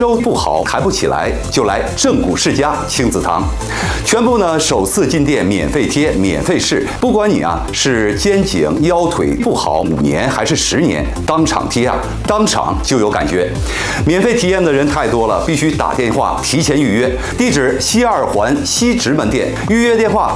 粥不好抬不起来，就来正骨世家亲子堂，全部呢首次进店免费贴、免费试，不管你是肩颈腰腿不好5年还是10年，当场贴当场就有感觉。免费体验的人太多了，必须打电话提前预约。地址西2环西直门店，预约电话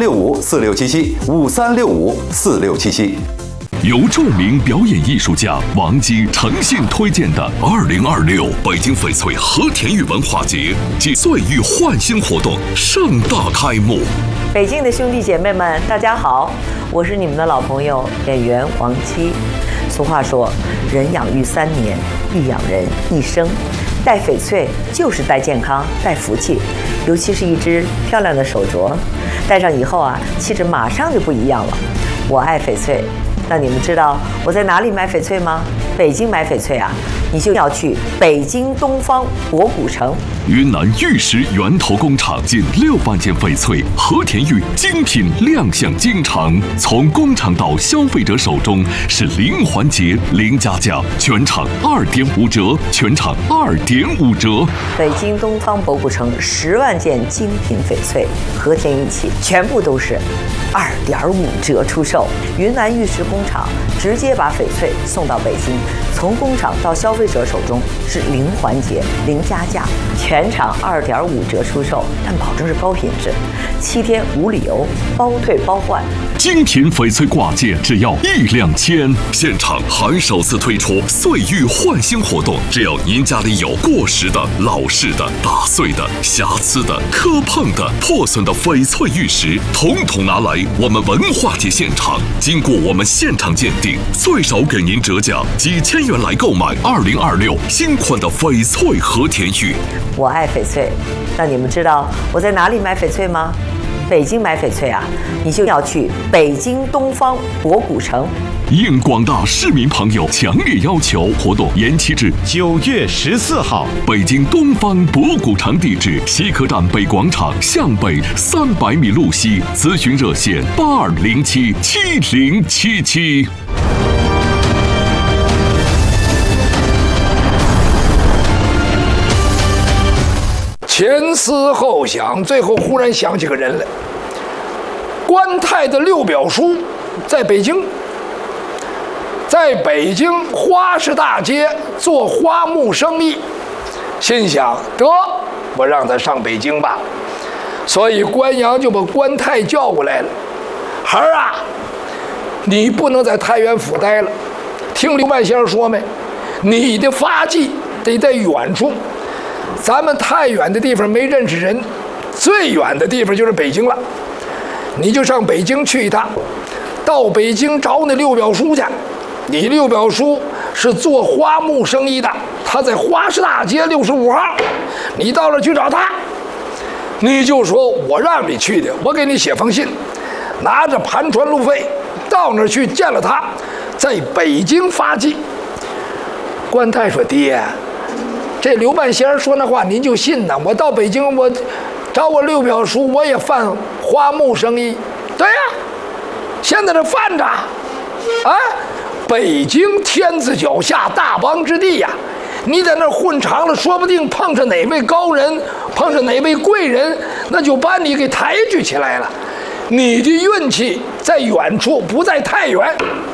5365467753654677。 由著名表演艺术家王姬诚信推荐的2026北京翡翠和田玉文化节暨岁玉焕新活动盛大开幕。 北京的兄弟姐妹们，大家好，我是你们的老朋友演员王姬。俗话说，人养育3年，亦养人一生。戴翡翠就是戴健康、戴福气，尤其是一只漂亮的手镯，戴上以后气质马上就不一样了。我爱翡翠。那你们知道我在哪里买翡翠吗？北京买翡翠你就要去北京东方博古城。 云南玉石源头工厂近6万件翡翠和田玉精品亮相京城，从工厂到消费者手中是零环节、零加价，全场2.5折，全场2.5折。 北京东方博古城10万件精品翡翠和田玉器，全部都是2.5折出售。云南玉石工厂直接把翡翠送到北京，从工厂到消费者手中是零环节、零加价，全场2.5折出售，但保证是高品质，7天无理由，包退包换。 精品翡翠挂件只要1-2千，现场还首次推出岁玉焕新活动，只要您家里有过时的、老式的、打碎的、瑕疵的、磕碰的、破损的翡翠玉石，统统拿来我们文化节现场，经过我们现场鉴定，最少给您折价几千元来购买2026新款的翡翠和田玉。 我爱翡翠。那你们知道我在哪里买翡翠吗？北京买翡翠你就要去北京东方博古城。 应广大市民朋友强烈要求，活动延期至 9月14号。 北京东方博古城地址：西客站北广场向北300米路西，咨询热线82077077。 前思后想，最后忽然想起个人来。关泰的六表叔在北京花市大街做花木生意，心想得我让他上北京吧，所以关阳就把关泰叫过来了。孩儿你不能在太原府待了，听刘万先生说没？你的发迹得在远处。咱们太远的地方没认识人，最远的地方就是北京了。你就上北京去一趟，到北京找你六表叔去。你六表叔是做花木生意的，他在花市大街65号。你到那儿去找他，你就说我让你去的，我给你写封信，拿着盘船路费到那儿去见了他，在北京发迹。关泰说：“爹。”这刘半仙说那话您就信呢？我到北京，我找我六表叔，我也犯花木生意。对呀，现在这犯着北京天子脚下，大邦之地呀。你在那混长了，说不定碰上哪位高人，碰上哪位贵人，那就把你给抬举起来了。你的运气在远处，不在太原。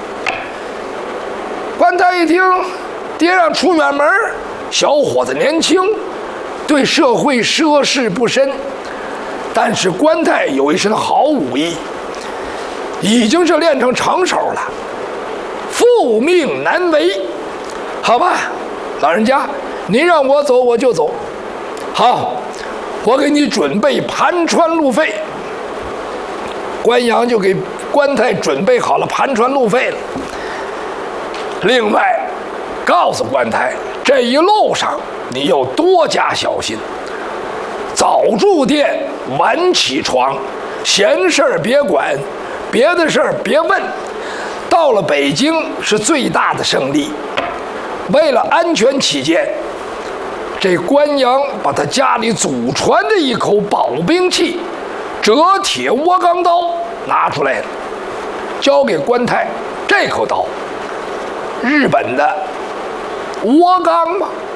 关泰一听，爹让出远门。小伙子年轻，对社会涉世不深，但是关泰有一身好武艺，已经是练成长手了，复命难违。好吧，老人家，您让我走我就走。好，我给你准备盘川路费。关阳就给关泰准备好了盘川路费了。另外，告诉关泰，这一路上你要多加小心，早住店，晚起床，闲事儿别管，别的事儿别问。到了北京是最大的胜利。为了安全起见，这关阳把他家里祖传的一口宝兵器折铁窝钢刀拿出来了，交给关泰。这口刀，日本的倭钢嘛，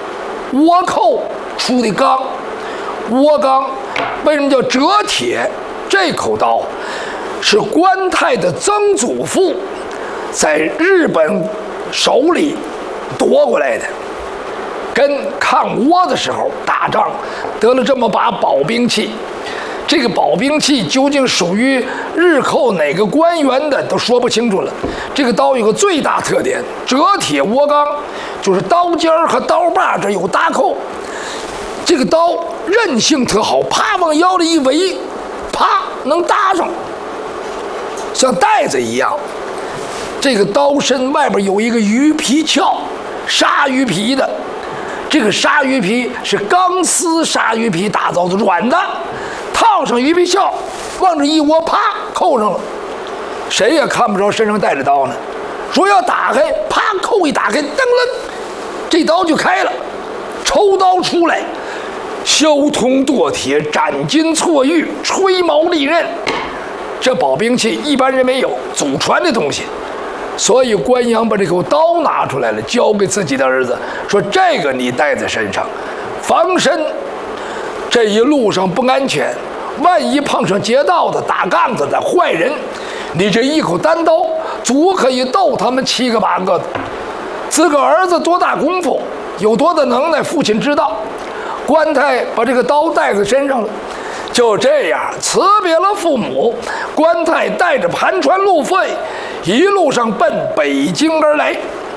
倭寇出的钢。倭钢为什么叫折铁？这口刀是关泰的曾祖父在日本手里夺过来的，跟抗倭的时候打仗得了这么把宝兵器。这个宝兵器究竟属于日寇哪个官员的都说不清楚了。这个刀有个最大特点，折铁倭钢，就是刀尖和刀把这有搭扣。这个刀韧性特好，啪往腰里一围，啪能搭上，像带子一样。这个刀身外边有一个鱼皮鞘，鲨鱼皮的。这个鲨鱼皮是钢丝鲨鱼皮打造的，软的，套上鱼皮鞘，往这一窝，啪扣上了，谁也看不着身上带着刀呢。说要打开，啪扣一打开，噔楞，这刀就开了，抽刀出来，削铜剁铁，斩金错玉，吹毛利刃。这宝兵器一般人没有，祖传的东西。所以关阳把这口刀拿出来了，交给自己的儿子，说这个你带在身上，防身。这一路上不安全，万一碰上劫道的、打杠子的坏人，你这一口单刀足可以斗他们7个8个的。自个儿子多大功夫，有多大能耐，父亲知道。关泰把这个刀带在身上了，就这样辞别了父母，关泰带着盘船路费，一路上奔北京而来。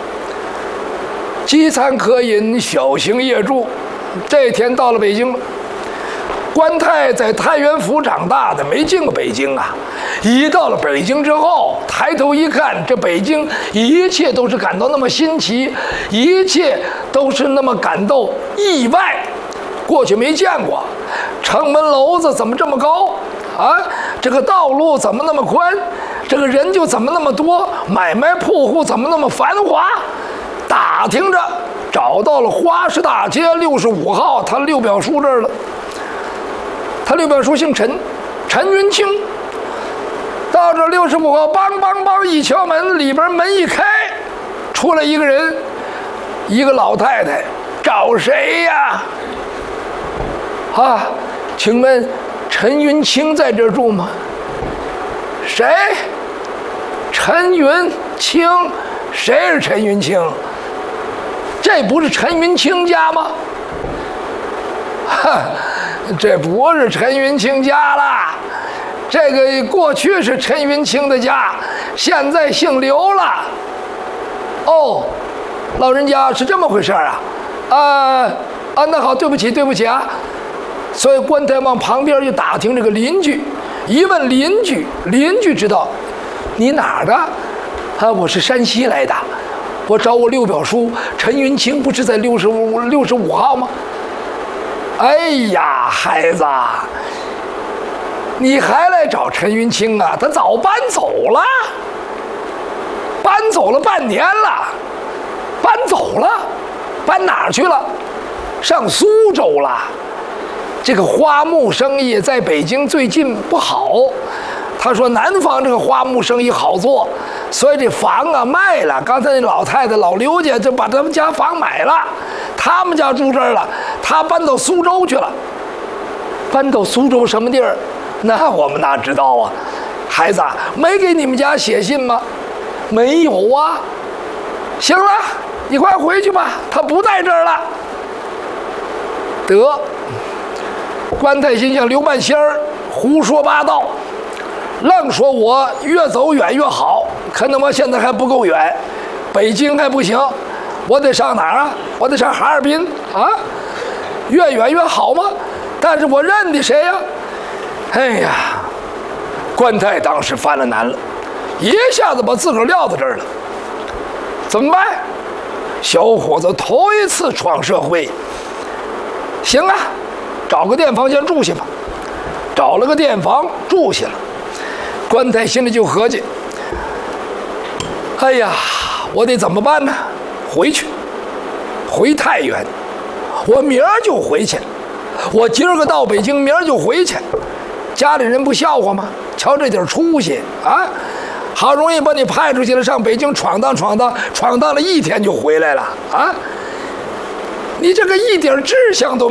饥餐渴饮，小行夜住。这天到了北京了。关泰在太原府长大的，没进过北京啊。一到了北京之后，抬头一看，这北京一切都是感到那么新奇，一切都是那么感到意外。过去没见过，城门楼子怎么这么高啊？这个道路怎么那么宽？这个人就怎么那么多？买卖铺户怎么那么繁华？打听着，找到了花市大街65号他六表叔这儿了。他六表叔姓陈，陈云清。到这65号，梆梆梆一敲门，里边门一开，出来一个人，一个老太太，找谁呀？啊，请问陈云清在这儿住吗？谁？陈云清？谁是陈云清？这不是陈云清家吗？哈，这不是陈云清家啦，这个过去是陈云清的家，现在姓刘了。哦，老人家是这么回事啊？那好，对不起啊。所以关泰往旁边就打听这个邻居，一问邻居知道，你哪儿的？啊，我是山西来的，我找我六表叔陈云清，不是在65号吗？哎呀，孩子，你还来找陈云清啊？他早搬走了，搬走了半年了，搬走了，搬哪儿去了？上苏州了。这个花木生意在北京最近不好，他说南方这个花木生意好做，所以这房啊卖了。刚才那老太太老刘家就把他们家房买了，他们家住这儿了，他搬到苏州去了。搬到苏州什么地儿？那我们哪知道啊？孩子没给你们家写信吗？没有啊。行了，你快回去吧，他不在这儿了。得。关泰心想，刘半仙儿胡说八道，愣说我越走远越好，可能我现在还不够远，北京还不行，我得上哪儿啊？我得上哈尔滨啊，越远越好吗？但是我认的谁呀？哎呀，关泰当时犯了难了，一下子把自个儿撂在这儿了，怎么办？小伙子头一次闯社会，行啊，找个店房先住下吧。找了个店房住下了，关泰心里就合计：哎呀，我得怎么办呢？回去，回太原，我明儿就回去。我今儿个到北京，明儿就回去。家里人不笑话吗？瞧这点出息啊！好容易把你派出去了，上北京闯荡了1天就回来了啊！ 你这个一点志向都